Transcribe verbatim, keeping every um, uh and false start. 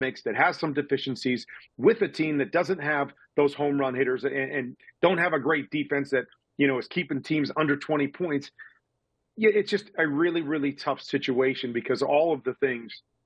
makes that has some deficiencies with a team that doesn't have those home run hitters and, and don't have a great defense that, you know, is keeping teams under twenty points. Yeah, it's just a really, really tough situation because all of the things